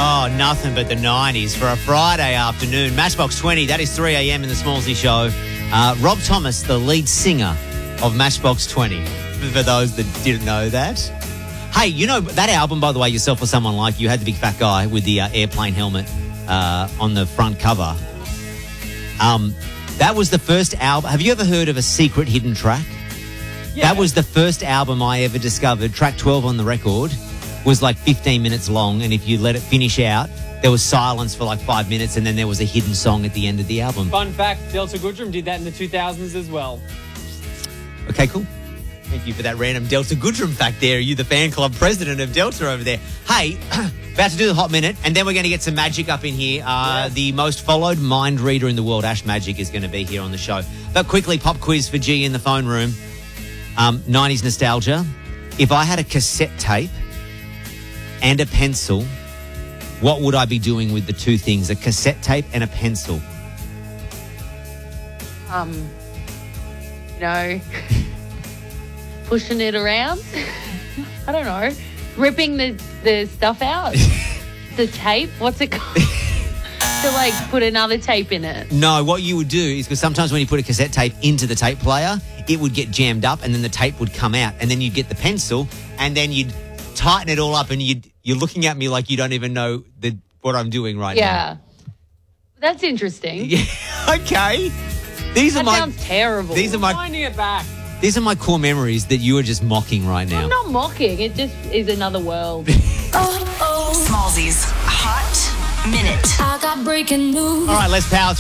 Oh, nothing but the 90s for a Friday afternoon. Matchbox 20, that is 3 a.m. in the Smallsy Show. Rob Thomas, the lead singer of Matchbox 20, for those that didn't know that. Hey, you know that album, by the way, Yourself or Someone Like You, had the big fat guy with the airplane helmet on the front cover. That was the first album. Have you ever heard of a secret hidden track? Yeah. That was the first album I ever discovered. Track 12 on the record was like 15 minutes long, and if you let it finish out, there was silence for like 5 minutes, and then there was a hidden song at the end of the album. Fun fact, Delta Goodrum did that in the 2000s as well. Okay, cool. Thank you for that random Delta Goodrum fact there. You the fan club president of Delta over there. Hey, about to do the Hot Minute, and then we're going to get some magic up in here. Yes. The most followed mind reader in the world, Ash Magic, is going to be here on the show. But quickly, pop quiz for G in the phone room. 90s nostalgia. If I had a cassette tape and a pencil, what would I be doing with the two things? A cassette tape and a pencil. Pushing it around. I don't know. Ripping the stuff out. The tape. What's it called? To like put another tape in it. No, what you would do is, because sometimes when you put a cassette tape into the tape player, it would get jammed up and then the tape would come out, and then you'd get the pencil and then you'd tighten it all up, and you're looking at me like you don't even know what I'm doing right now. Yeah. That's interesting. Yeah. Okay. That sounds terrible. Finding it back. These are my core memories that you are just mocking right now. I'm not mocking. It just is another world. Smallsy's Hot Minute. I got breaking news. All right, let's power